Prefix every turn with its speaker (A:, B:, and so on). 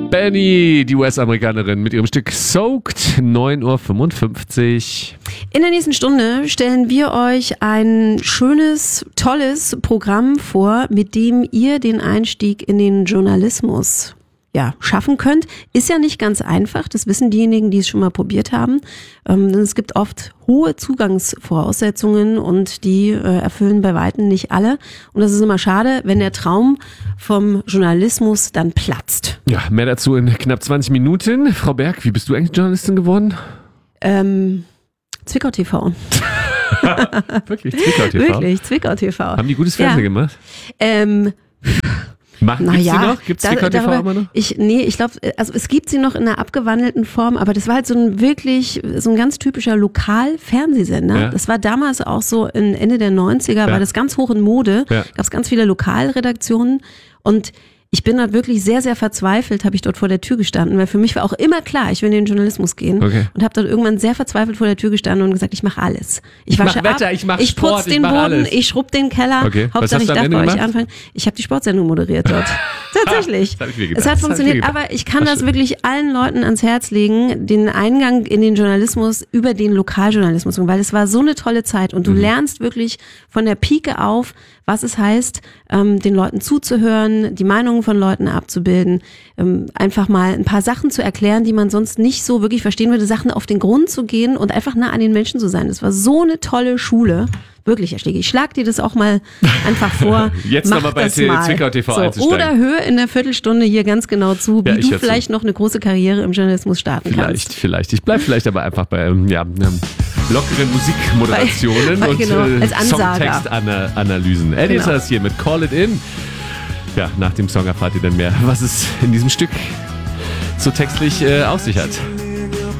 A: Benny, die US-Amerikanerin mit ihrem Stück Soaked, 9.55 Uhr.
B: In der nächsten Stunde stellen wir euch ein schönes, tolles Programm vor, mit dem ihr den Einstieg in den Journalismus schaffen könnt. Ist ja nicht ganz einfach, das wissen diejenigen, die es schon mal probiert haben. Es gibt oft hohe Zugangsvoraussetzungen und die erfüllen bei Weitem nicht alle. Und das ist immer schade, wenn der Traum vom Journalismus dann platzt.
A: Ja, mehr dazu in knapp 20 Minuten. Frau Berg, wie bist du eigentlich Journalistin geworden?
B: Zwickau TV.
A: Wirklich, Zwickau TV?
B: Wirklich, Zwickau TV.
A: Haben die gutes Fernsehen gemacht? Gibt's sie noch? Gibt's Zwickau TV immer noch?
B: Ich glaube, also es gibt sie noch in einer abgewandelten Form, aber das war halt so ein ganz typischer Lokalfernsehsender. Ja. Das war damals auch so Ende der 90er, war das ganz hoch in Mode. Ja. Gab es ganz viele Lokalredaktionen und ich bin dort wirklich sehr, sehr verzweifelt, habe ich dort vor der Tür gestanden, weil für mich war auch immer klar, ich will in den Journalismus gehen und habe dort irgendwann sehr verzweifelt vor der Tür gestanden und gesagt, ich mache alles. Ich wasche ab, ich putze den Boden, alles. Ich schrubbe den Keller, Hauptsache ich darf bei euch anfangen. Ich habe die Sportsendung moderiert dort. Tatsächlich. Es hat funktioniert, aber ich kann das wirklich allen Leuten ans Herz legen, den Eingang in den Journalismus über den Lokaljournalismus, weil es war so eine tolle Zeit und du lernst wirklich von der Pike auf, was es heißt, den Leuten zuzuhören, die Meinungen von Leuten abzubilden, einfach mal ein paar Sachen zu erklären, die man sonst nicht so wirklich verstehen würde, Sachen auf den Grund zu gehen und einfach nah an den Menschen zu sein. Das war so eine tolle Schule. Wirklich, Herr Stegi, ich schlag dir das auch mal einfach vor.
A: Jetzt nochmal bei Zwickau TV einzusteigen.
B: Oder hör in der Viertelstunde hier ganz genau zu, wie du vielleicht noch eine große Karriere im Journalismus starten kannst.
A: Vielleicht. Ich bleib vielleicht aber einfach bei lockeren Musikmoderationen und Songtextanalysen. Eddie ist das hier mit Call It In. Ja, nach dem Song erfahrt ihr dann mehr, was es in diesem Stück so textlich auf sich hat.